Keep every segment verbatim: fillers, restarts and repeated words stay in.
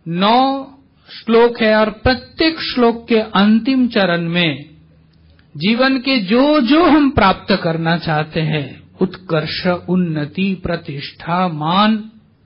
नौ श्लोक है और प्रत्येक श्लोक के अंतिम चरण में जीवन के जो जो हम प्राप्त करना चाहते हैं, उत्कर्ष, उन्नति, प्रतिष्ठा, मान,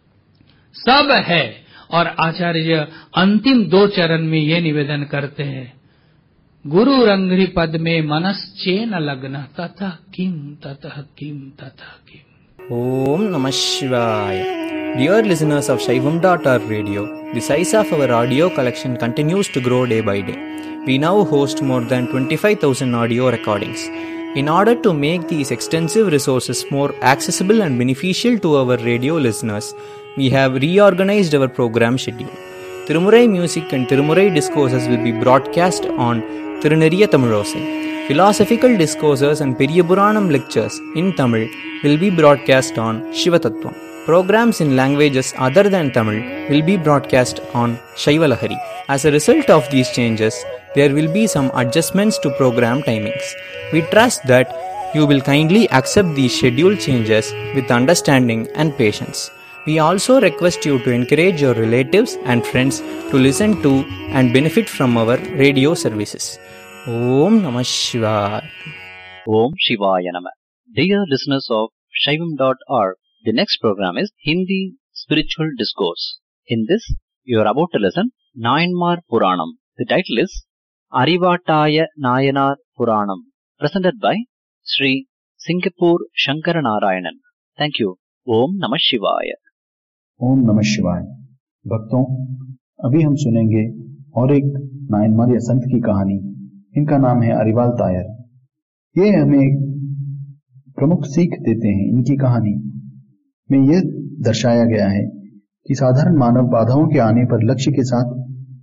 सब है। और आचार्य अंतिम दो चरण में ये निवेदन करते हैं, गुरु रंघ्रि पद में मनश्चेन लग्न ततः किम ततः किम ततः किम। Om Namah Shivaya. Dear listeners of Shaivam dot org radio, the size of our audio collection continues to grow day by day. We now host more than twenty-five thousand audio recordings. In order to make these extensive resources more accessible and beneficial to our radio listeners, we have reorganized our program schedule. Tirumurai music and Tirumurai discourses will be broadcast on Tiruneriya Tamilosai. Philosophical discourses and Periyapuranam lectures in Tamil will be broadcast on Shivatattvam. Programs in languages other than Tamil will be broadcast on Shaivalahari. As a result of these changes, there will be some adjustments to program timings. We trust that you will kindly accept these schedule changes with understanding and patience. We also request you to encourage your relatives and friends to listen to and benefit from our radio services. Om Namah Shivaya. Om Shivaya Namah. Dear listeners of Shaivam dot org, the next program is Hindi Spiritual Discourse. In this, you are about to listen Nayanmar Puranam. The title is Arivataya Nayanar Puranam, presented by Sri Singapore Shankara Narayanan. Thank you. Om Namah Shivaya. ओम नमः शिवाय। भक्तों, अभी हम सुनेंगे और एक नायनमार या संत की कहानी। इनका नाम है अरिवाल तायर। ये हमें एक प्रमुख सीख देते हैं। इनकी कहानी में यह दर्शाया गया है कि साधारण मानव बाधाओं के आने पर लक्ष्य के साथ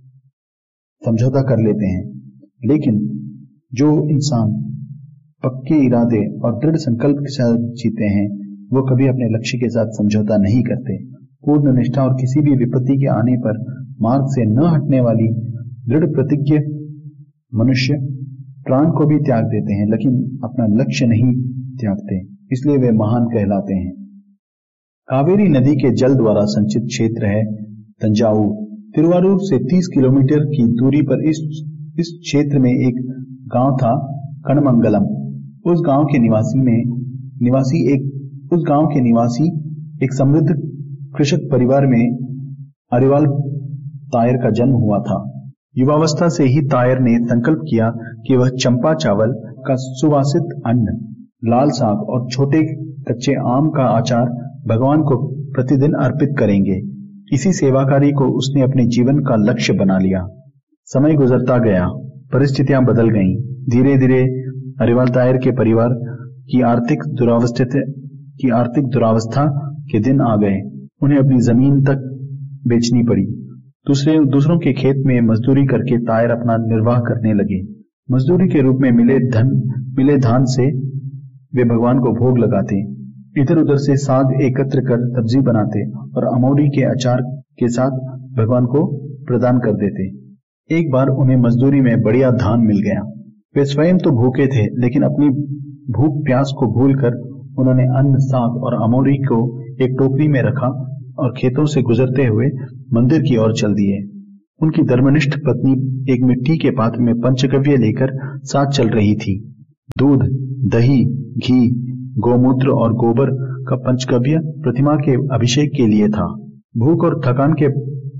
समझौता कर लेते हैं, लेकिन जो इंसान पक्के इरादे और दृढ़ संकल्प के साथ जीते हैं, वो कभी अपने लक्ष्य के साथ समझौता नहीं करते। पूर्ण निष्ठा और किसी भी विपत्ति के आने पर मार्ग से न हटने वाली दृढ़ प्रतिज्ञ मनुष्य प्राण को भी त्याग देते हैं, लेकिन अपना लक्ष्य नहीं त्यागते, इसलिए वे महान कहलाते हैं। कावेरी नदी के जल द्वारा संचित क्षेत्र है तंजावुर। तिरुवारूर से तीस किलोमीटर की दूरी पर इस इस क्षेत्र में एक गांव था, कणमंगलम। उस गांव के निवासी में निवासी एक उस गांव के निवासी एक समृद्ध कृषक परिवार में अरिवाल तायर का जन्म हुआ था। युवावस्था से ही तायर ने संकल्प किया कि वह चंपा चावल का सुवासित अन्न, लाल साग और छोटे कच्चे आम का अचार भगवान को प्रतिदिन अर्पित करेंगे। इसी सेवाकारी को उसने अपने जीवन का लक्ष्य बना लिया। समय गुजरता गया, परिस्थितियां बदल गईं। धीरे धीरे अरिवाल तायर के परिवार की आर्थिक दुरावस्था की आर्थिक दुरावस्था के दिन आ गए। उन्हें अपनी जमीन तक बेचनी पड़ी। दूसरे दूसरों के खेत में मजदूरी करके तायर अपना निर्वाह करने लगे। मजदूरी के रूप में मिले धन मिले धान से वे भगवान को भोग लगाते, इधर उधर से साग एकत्र कर सब्जी बनाते और अमौरी के अचार के साथ भगवान को प्रदान कर देते। एक बार उन्हें मजदूरी में बढ़िया धान मिल गया। वे स्वयं तो भूखे थे, लेकिन अपनी भूख प्यास को भूलकर उन्होंने अन्न, साग और अमौरी को एक टोकरी में रखा और खेतों से गुजरते हुए मंदिर की ओर चल दिए। उनकी धर्मनिष्ठ पत्नी एक मिट्टी के पात्र में पंचगव्य लेकर साथ चल रही थी। दूध, दही, घी, गोमूत्र और गोबर का पंचगव्य प्रतिमा के अभिषेक के लिए था। भूख और थकान के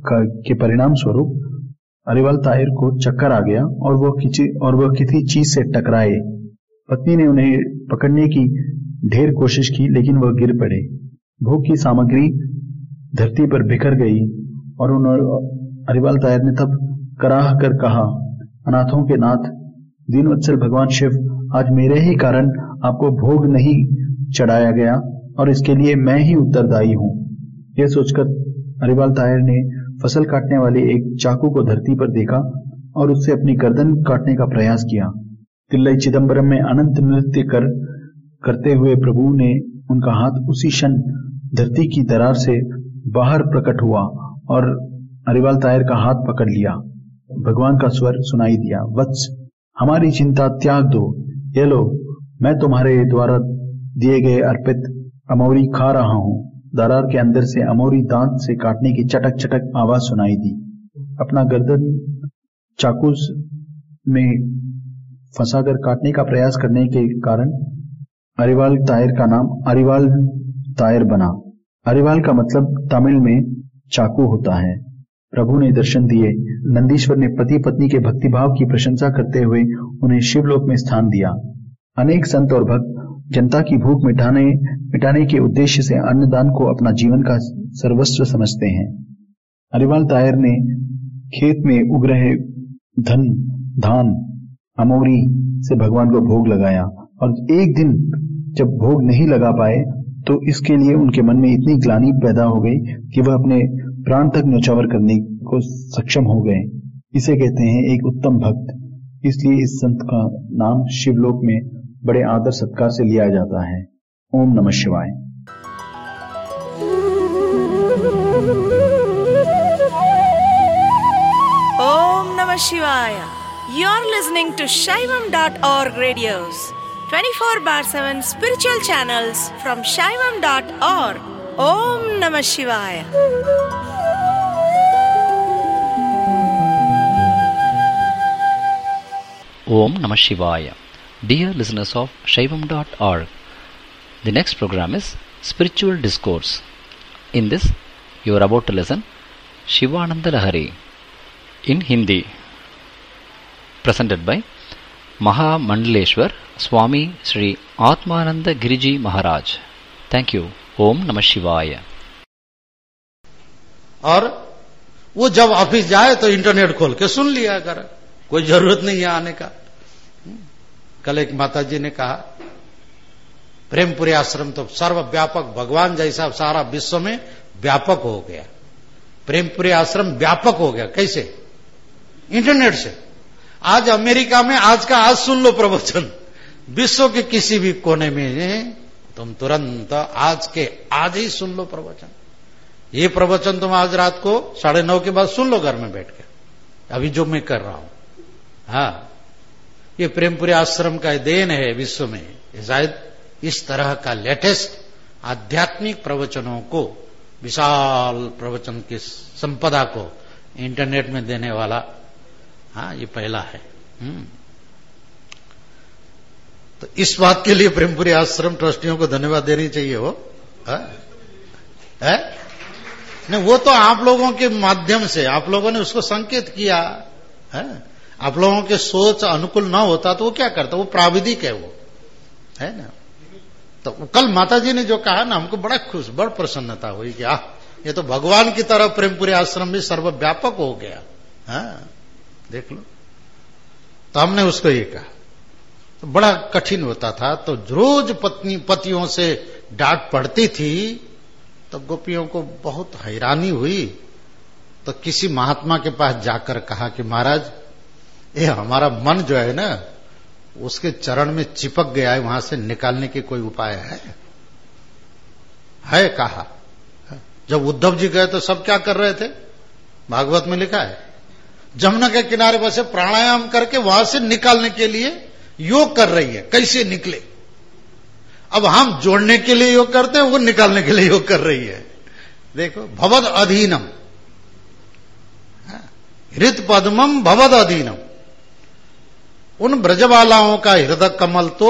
के परिणाम स्वरूप अरिवाल तायर को चक्कर आ गया और वह किसी और वह किसी चीज से टकराए। पत्नी ने उन्हें पकड़ने की ढेर कोशिश की, लेकिन वह गिर पड़े। भोग की सामग्री धरती पर बिखर गई और उन्होंने अरिवाल तायर ने तब कराह कर कहा, अनाथों के नाथ, दीनवत्सल भगवान शिव, आज मेरे ही कारण आपको भोग नहीं चढ़ाया गया और इसके लिए मैं ही उत्तरदायी हूं। यह सोचकर अरिवाल तायर ने फसल काटने वाले एक चाकू को धरती पर देखा और उससे अपनी गर्दन काटने का प्रयास किया। तिल्लई चिदम्बरम में अनंत नृत्य कर करते हुए प्रभु ने उनका हाथ उसी क्षण धरती की दरार से बाहर प्रकट हुआ और अरिवाल तायर का हाथ पकड़ लिया। भगवान का स्वर सुनाई दिया, वत्स, हमारी चिंता त्याग दो। ये लो, मैं तुम्हारे द्वारा दिए गए अर्पित अमौरी खा रहा हूं। दरार के अंदर से अमौरी दांत से काटने की चटक चटक आवाज सुनाई दी। अपना गर्दन चाकू में फंसाकर काटने का प्रयास करने के कारण अरिवाल तायर का नाम अरिवाल तायर बना। अरिवाल का मतलब तमिल में चाकू होता है। प्रभु ने दर्शन दिए। नंदीश्वर ने पति पत्नी के भक्तिभाव की प्रशंसा करते हुए उन्हें शिवलोक में स्थान दिया। अनेक संत और भक्त जनता की भूख मिटाने मिटाने के उद्देश्य से अन्नदान को अपना जीवन का सर्वस्व समझते हैं। अरिवाल तायर ने खेत में उग रहे धन धान अमोरी से भगवान को भोग लगाया और एक दिन जब भोग नहीं लगा पाए तो इसके लिए उनके मन में इतनी ग्लानि पैदा हो गई कि वह अपने प्राण तक न्यौछावर करने को सक्षम हो गए। इसे कहते हैं एक उत्तम भक्त। इसलिए इस संत का नाम शिवलोक में बड़े आदर सत्कार से लिया जाता है। ओम नमः शिवाय। Om Namah Shivaya. You're listening to Shaivam dot org radios, twenty-four bar seven spiritual channels from Shaivam dot org. Om Namah Shivaya. Om Namah Shivaya. Dear listeners of Shaivam dot org, the next program is Spiritual Discourse. In this, you are about to listen Shivananda Lahari in Hindi, presented by Maha Mandaleshwar Swami Sri Atmananda Giriji Maharaj. Thank you. Om Namah Shivaya. और वो जब office जाए तो internet खोल के सुन लिया कर, कोई जरूरत नहीं है आने का। कल एक माता जी ने कहा प्रेमपुरी आश्रम तो सर्वव्यापक भगवान जैसा सारा विश्व में व्यापक हो गया। प्रेमपुरी आश्रम व्यापक हो गया कैसे? इंटरनेट से। आज अमेरिका में आज का आज सुन लो प्रवचन, विश्व के किसी भी कोने में तुम तुरंत आज के आज ही सुन लो प्रवचन। ये प्रवचन तुम आज रात को साढ़े नौ के बाद सुन लो घर में बैठ के, अभी जो मैं कर रहा हूं। हाँ, ये प्रेमपुरी आश्रम का देन है विश्व में। शायद इस तरह का लेटेस्ट आध्यात्मिक प्रवचनों को, विशाल प्रवचन की संपदा को इंटरनेट में देने वाला, हाँ, ये पहला है। हम्म तो इस बात के लिए प्रेमपुरी आश्रम ट्रस्टियों को धन्यवाद देनी चाहिए। वो है? है? नहीं, वो तो आप लोगों के माध्यम से आप लोगों ने उसको संकेत किया है। आप लोगों के सोच अनुकूल ना होता तो वो क्या करता? वो प्राविधिक है, वो है ना। तो कल माता जी ने जो कहा ना, हमको बड़ा खुश, बड़ प्रसन्नता हुई कि आह, ये तो भगवान की तरह प्रेमपुरी आश्रम भी सर्वव्यापक हो गया। हाँ, देख लो। तो हमने उसको ये कहा, तो बड़ा कठिन होता था, तो रोज पत्नी पतियों से डांट पड़ती थी, तो गोपियों को बहुत हैरानी हुई। तो किसी महात्मा के पास जाकर कहा कि महाराज, ये हमारा मन जो है ना, उसके चरण में चिपक गया है, वहां से निकालने की कोई उपाय है? है कहा। जब उद्धव जी गए तो सब क्या कर रहे थे? भागवत में लिखा है, जमुना के किनारे बसे प्राणायाम करके वहां से निकालने के लिए योग कर रही है, कैसे निकले। अब हम जोड़ने के लिए योग करते हैं, वो निकालने के लिए योग कर रही है। देखो, भवद अधीनम, हृत पद्मम भवद अधीनम। उन ब्रजबालाओं का हृदय कमल तो